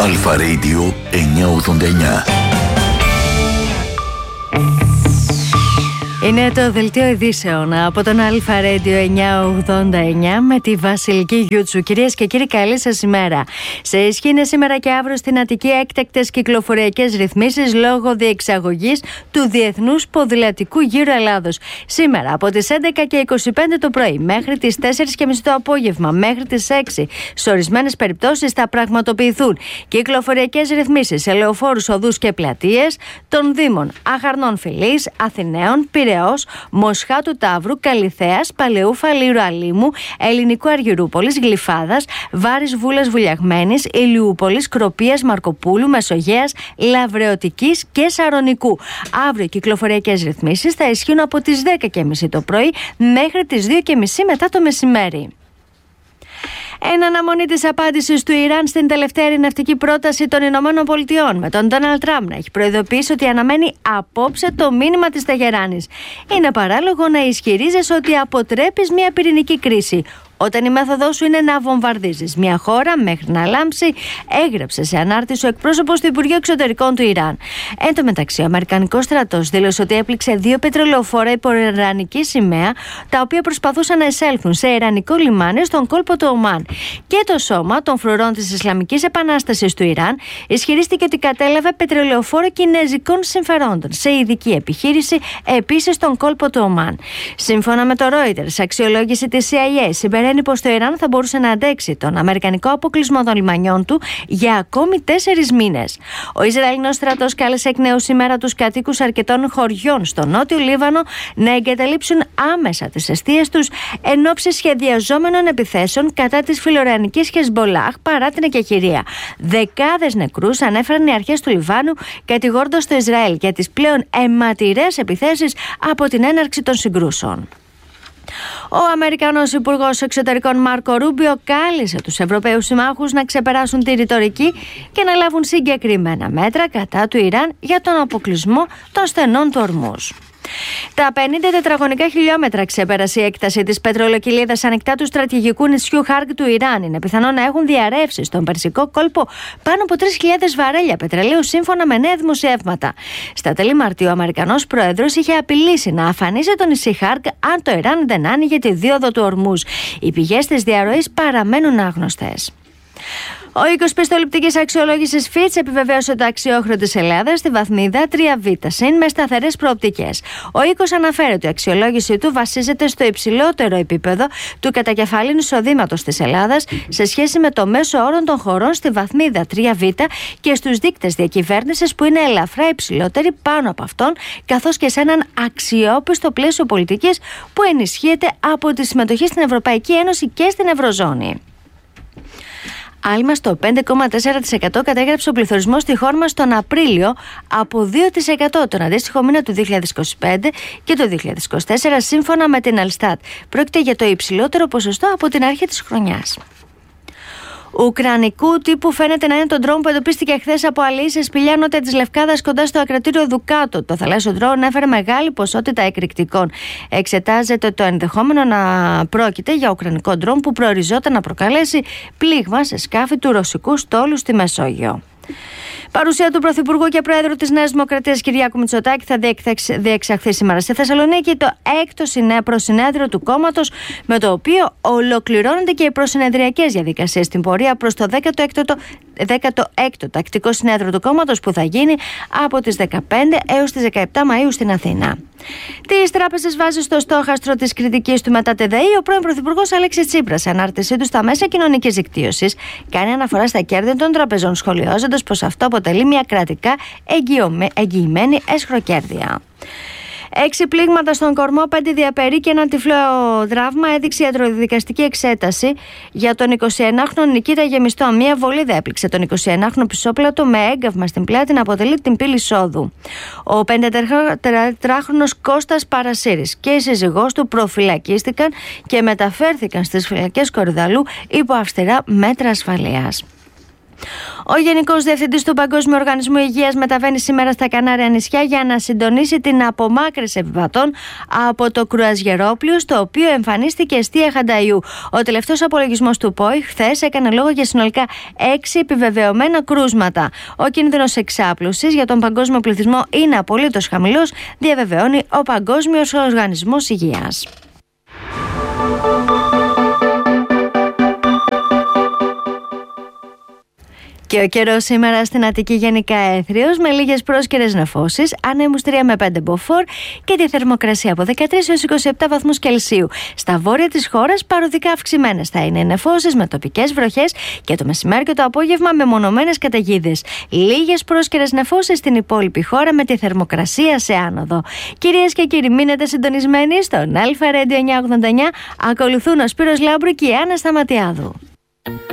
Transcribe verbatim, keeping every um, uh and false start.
Αλφα Radio εννιακόσια ογδόντα εννιά. Είναι το δελτίο ειδήσεων από τον Αλφα Radio εννιακόσια ογδόντα εννιά με τη Βασιλική Γιούτσου. Κυρίες και κύριοι, καλή σας ημέρα. Σε ισχύ είναι σήμερα και αύριο στην Αττική έκτακτες κυκλοφοριακές ρυθμίσεις λόγω διεξαγωγής του Διεθνούς Ποδηλατικού Γύρου Ελλάδος. Σήμερα από τις έντεκα και είκοσι πέντε το πρωί μέχρι τις τέσσερις και μισή το απόγευμα μέχρι τις έξι, σε ορισμένες περιπτώσεις θα πραγματοποιηθούν κυκλοφοριακές ρυθμίσεις σε λεωφόρους, οδούς και πλατείες των Δήμων Αχαρνών Φυλής, Αθηναίων, Πειραιώς, Μοσχάτου Ταύρου, Καλιθέας, Παλαιού Φαλήρου Αλήμου, Ελληνικού Αργυρούπολης, Γλυφάδας, Βάρης Βούλας Βουλιαγμένης, Ηλιούπολης, Κροπίας, Μαρκοπούλου, Μεσογείας, Λαβρεωτικής και Σαρονικού. Αύριο οι κυκλοφοριακές ρυθμίσεις θα ισχύουν από τις δέκα και μισή το πρωί μέχρι τις δύο και μισή μετά το μεσημέρι. Εν αναμονή της απάντησης του Ιράν στην τελευταία ειρηνευτική πρόταση των Ηνωμένων Πολιτειών, με τον Ντόναλντ Τραμπ να έχει προειδοποιήσει ότι αναμένει απόψε το μήνυμα της Τεχεράνης. Είναι παράλογο να ισχυρίζεσαι ότι αποτρέπεις μια πυρηνική κρίση όταν η μέθοδός σου είναι να βομβαρδίζεις μια χώρα μέχρι να λάμψει, έγραψε σε ανάρτηση ο εκπρόσωπος του Υπουργείου Εξωτερικών του Ιράν. Εν τω μεταξύ, ο Αμερικανικός στρατός δήλωσε ότι έπληξε δύο πετρελαιοφόρα υπό ιρανική σημαία, τα οποία προσπαθούσαν να εισέλθουν σε ιρανικό λιμάνι στον κόλπο του Ομάν. Και το σώμα των φρουρών της Ισλαμικής Επανάστασης του Ιράν ισχυρίστηκε ότι κατέλαβε πετρελαιοφόρο κινέζικων συμφερόντων σε ειδική επιχείρηση επίσης στον κόλπο του Ομάν. Σύμφωνα με το Reuters, αξιολόγηση της σι άι έι συμπεραίνει πως το Ιράν θα μπορούσε να αντέξει τον αμερικανικό αποκλεισμό των λιμανιών του για ακόμη τέσσερις μήνες. Ο Ισραηλινός στρατός κάλεσε εκ νέου σήμερα τους κατοίκους αρκετών χωριών στο νότιο Λίβανο να εγκαταλείψουν άμεσα τις εστίες τους εν ώψη σχεδιαζόμενων επιθέσεων κατά της φιλορεανικής Χεσμπολάχ παρά την εκεχηρία. Δεκάδες νεκρούς ανέφεραν οι αρχές του Λιβάνου, κατηγορώντας το Ισραήλ για τις πλέον αιματηρές επιθέσεις από την έναρξη των συγκρούσεων. Ο Αμερικανός Υπουργός Εξωτερικών Μάρκο Ρούμπιο κάλεσε τους Ευρωπαίους συμμάχους να ξεπεράσουν τη ρητορική και να λάβουν συγκεκριμένα μέτρα κατά του Ιράν για τον αποκλεισμό των στενών του Ορμούζ. Τα πενήντα τετραγωνικά χιλιόμετρα ξεπέρασε η έκταση της πετρολοκυλίδας ανοιχτά του στρατηγικού νησιού Χάρκ του Ιράν. Είναι πιθανό να έχουν διαρρεύσει στον Περσικό κόλπο πάνω από τρεις χιλιάδες βαρέλια πετρελαίου, σύμφωνα με νέα δημοσιεύματα. Στα τέλη Μαρτίου, ο Αμερικανός Πρόεδρος είχε απειλήσει να αφανίσει το νησί Χάρκ αν το Ιράν δεν άνοιγε τη δίωδο του Ορμούζ. Οι πηγές της διαρροής παραμένουν άγνωστες. Ο οίκος πιστοληπτικής αξιολόγησης Fitch επιβεβαίωσε το αξιόχρεο της Ελλάδας στη βαθμίδα τρία β συν με σταθερές προοπτικές. Ο οίκος αναφέρει ότι η αξιολόγηση του βασίζεται στο υψηλότερο επίπεδο του κατακεφαλήν εισοδήματος της Ελλάδας σε σχέση με το μέσο όρο των χωρών στη βαθμίδα τρία β και στους δείκτες διακυβέρνησης που είναι ελαφρά υψηλότεροι πάνω από αυτόν, καθώς και σε έναν αξιόπιστο πλαίσιο πολιτικής που ενισχύεται από τη συμμετοχή στην Ευρωπαϊκή Ένωση και στην Ευρωζώνη. Άλμα στο πέντε κόμμα τέσσερα τοις εκατό κατέγραψε ο πληθωρισμός στη χώρα μας τον Απρίλιο από δύο τοις εκατό τον αντίστοιχο μήνα του δύο χιλιάδες είκοσι πέντε και το δύο χιλιάδες είκοσι τέσσερα, σύμφωνα με την Ελστάτ. Πρόκειται για το υψηλότερο ποσοστό από την αρχή της χρονιάς. Ουκρανικού τύπου φαίνεται να είναι το ντρόουν που εντοπίστηκε χθες από αλείς σε σπηλιά νότια της Λευκάδας κοντά στο ακρατήριο Δουκάτο. Το θαλάσσιο ντρόουν έφερε μεγάλη ποσότητα εκρηκτικών. Εξετάζεται το ενδεχόμενο να πρόκειται για ουκρανικό ντρόουν που προοριζόταν να προκαλέσει πλήγμα σε σκάφη του ρωσικού στόλου στη Μεσόγειο. Παρουσία του Πρωθυπουργού και Πρόεδρου της Νέας Δημοκρατίας Κυριάκου Μητσοτάκη θα διεξαχθεί σήμερα στη Θεσσαλονίκη το έκτο προσυνέδριο του κόμματος, με το οποίο ολοκληρώνονται και οι προσυνεδριακές διαδικασίες στην πορεία προς το δέκατο έκτο τακτικό συνέδριο του κόμματος που θα γίνει από τις δεκαπέντε έως τις δεκαεπτά Μαΐου στην Αθήνα. Τις τράπεζες βάζει στο στόχαστρο της κριτικής του μετά τη ΔΕΗ ο πρώην Πρωθυπουργός Αλέξης Τσίπρας. Σε ανάρτησή του στα μέσα κοινωνικής δικτύωσης κάνει αναφορά στα κέρδη των τραπεζών, σχολιάζοντας πως αυτό αποτελεί μια κρατικά εγγυημένη έσχροκέρδεια. Έξι πλήγματα στον κορμό, πέντε διαπερί και ένα τυφλό τραύμα έδειξε η ιατροδικαστική εξέταση για τον εικοσιενάχρονο Νικήτα Γεμιστό. Μία βολίδα έπληξε τον εικοσιενάχρονο πισόπλατο με έγκαυμα στην πλάτη να αποτελεί την πύλη εισόδου. Ο πενηντετετράχρονος Κώστας Παρασύρης και η σύζυγός του προφυλακίστηκαν και μεταφέρθηκαν στις φυλακές Κορυδαλού υπό αυστηρά μέτρα ασφαλείας. Ο Γενικός Διευθυντής του Παγκόσμιου Οργανισμού Υγείας μεταβαίνει σήμερα στα Κανάρια νησιά για να συντονίσει την απομάκρυνση επιβατών από το κρουαζιερόπλοιο στο οποίο εμφανίστηκε εστία χανταϊού. Ο τελευταίος απολογισμός του ΠΟΗ χθες έκανε λόγο για συνολικά έξι επιβεβαιωμένα κρούσματα. Ο κίνδυνος εξάπλωσης για τον παγκόσμιο πληθυσμό είναι απολύτως χαμηλός, διαβεβαιώνει ο Παγκόσμιος Οργανισμός Υγείας. Και ο καιρός σήμερα στην Αττική γενικά έθριος, με λίγες πρόσκαιρες νεφώσεις, ανέμους τρία με πέντε μποφόρ και τη θερμοκρασία από δεκατρείς έως είκοσι επτά βαθμούς Κελσίου. Στα βόρεια της χώρας παροδικά αυξημένες θα είναι οι νεφώσεις με τοπικές βροχές και το μεσημέρι και το απόγευμα με μονομένες καταιγίδες. Λίγες πρόσκαιρες νεφώσεις στην υπόλοιπη χώρα με τη θερμοκρασία σε άνοδο. Κυρίες και κύριοι, μείνετε συντονισμένοι στον Αλφα Radio εννιακόσια ογδόντα εννιά. Ακολουθούν ο Σπύρος Λάμπρου και η Άννα Σταματιάδου.